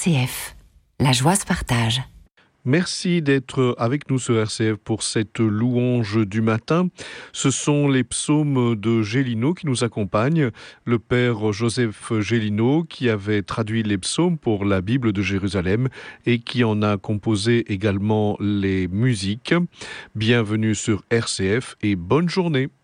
RCF. La joie se partage. Merci d'être avec nous sur RCF pour cette louange du matin. Ce sont les psaumes de Gélineau qui nous accompagnent. Le père Joseph Gélineau qui avait traduit les psaumes pour la Bible de Jérusalem et qui en a composé également les musiques. Bienvenue sur RCF et bonne journée.